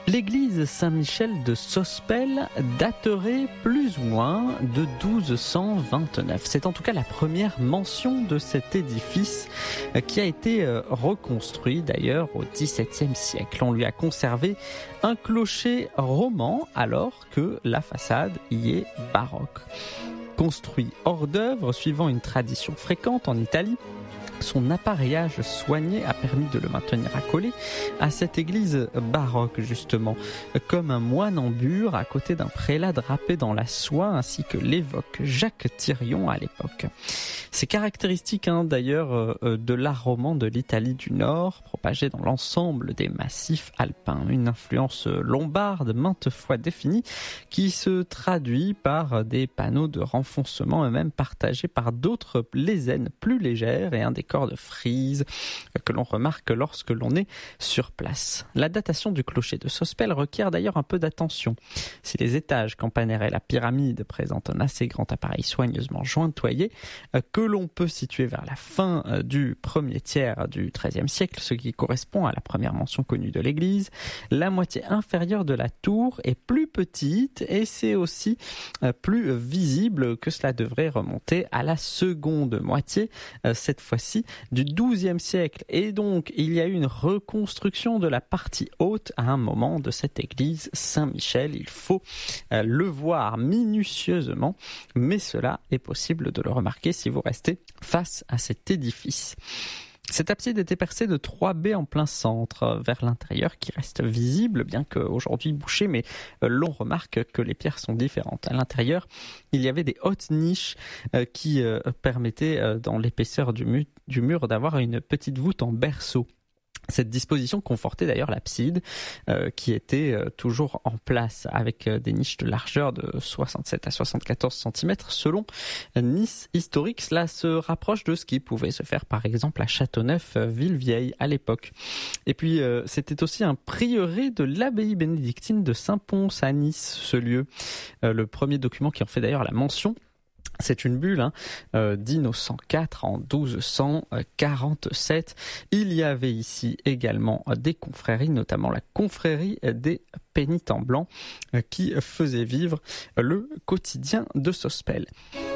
L'église Saint-Michel de Sospel daterait plus ou moins de 1229. C'est en tout cas la première mention de cet édifice qui a été reconstruit d'ailleurs au XVIIe siècle. On lui a conservé un clocher roman alors que la façade y est baroque. Construit hors d'œuvre suivant une tradition fréquente en Italie, son appareillage soigné a permis de le maintenir accolé à cette église baroque justement, comme un moine en bure à côté d'un prélat drapé dans la soie, ainsi que l'évoque Jacques Thirion à l'époque. C'est caractéristique d'ailleurs de l'art roman de l'Italie du Nord, propagé dans l'ensemble des massifs alpins. Une influence lombarde maintes fois définie qui se traduit par des panneaux de renfoncement eux-mêmes partagés par d'autres lézènes plus légères et un décor de frise que l'on remarque lorsque l'on est sur place. La datation du clocher de Sospel requiert d'ailleurs un peu d'attention. Si les étages campanaires et la pyramide présentent un assez grand appareil soigneusement jointoyé que l'on peut situer vers la fin du premier tiers du XIIIe siècle, ce qui correspond à la première mention connue de l'église, la moitié inférieure de la tour est plus petite et c'est aussi plus visible que cela devrait remonter à la seconde moitié, cette fois-ci du XIIe siècle. Et donc, il y a eu une reconstruction de la partie haute à un moment de cette église Saint-Michel. Il faut le voir minutieusement, mais cela est possible de le remarquer si vous restez face à cet édifice. Cette abside était percée de 3 baies en plein centre vers l'intérieur qui restent visibles, bien qu'aujourd'hui bouchées, mais l'on remarque que les pierres sont différentes. À l'intérieur, il y avait des hautes niches qui permettaient, dans l'épaisseur du mur, d'avoir une petite voûte en berceau. Cette disposition confortait d'ailleurs l'abside qui était toujours en place avec des niches de largeur de 67 à 74 cm selon Nice historique. Cela se rapproche de ce qui pouvait se faire par exemple à Châteauneuf, Ville-Vieille à l'époque. Et puis c'était aussi un prieuré de l'abbaye bénédictine de Saint-Pons à Nice, ce lieu. Le premier document qui en fait d'ailleurs la mention, c'est une bulle d'Innocent IV en 1247. Il y avait ici également des confréries, notamment la confrérie des pénitents blancs qui faisait vivre le quotidien de Sospel.